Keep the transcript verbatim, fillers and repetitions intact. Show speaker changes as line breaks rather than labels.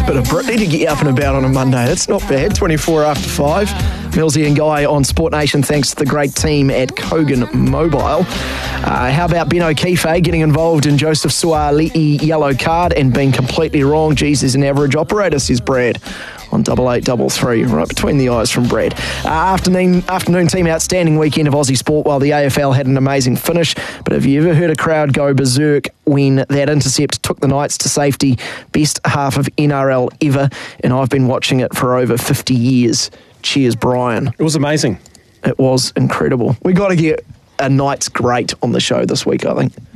a bit of Britney to get you up and about on a Monday. That's not bad. twenty-four after five. Millsy and Guy on Sport Nation, thanks to the great team at Kogan Mobile. Uh, how about Ben O'Keefe getting involved in Joseph Suaali'i yellow card and being completely wrong? Geez, he's an average operator, says Brad on double eight double three, right between the eyes from Brad. Uh, afternoon afternoon team outstanding weekend of Aussie sport while the A F L had an amazing finish. But have you ever heard a crowd go berserk when that intercept took the Knights to safety? Best half of N R L ever, and I've been watching it for over fifty years. Cheers, Brian.
It was amazing.
It was incredible. We got to get a Knights great on the show this week, I think.